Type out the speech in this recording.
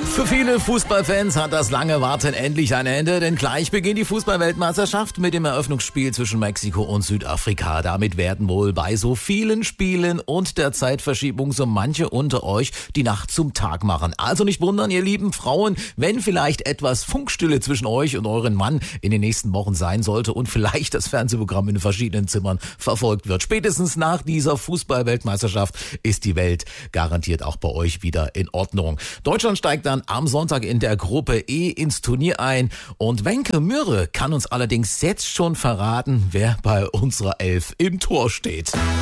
Für viele Fußballfans hat das lange Warten endlich ein Ende, denn gleich beginnt die Fußballweltmeisterschaft mit dem Eröffnungsspiel zwischen Mexiko und Südafrika. Damit werden wohl bei so vielen Spielen und der Zeitverschiebung so manche unter euch die Nacht zum Tag machen. Also nicht wundern, ihr lieben Frauen, wenn vielleicht etwas Funkstille zwischen euch und euren Mann in den nächsten Wochen sein sollte und vielleicht das Fernsehprogramm in den verschiedenen Zimmern verfolgt wird. Spätestens nach dieser Fußballweltmeisterschaft ist die Welt garantiert auch bei euch wieder in Ordnung. Deutschland steigt dann am Sonntag in der Gruppe E ins Turnier ein und Wenke Mürre kann uns allerdings jetzt schon verraten, wer bei unserer Elf im Tor steht.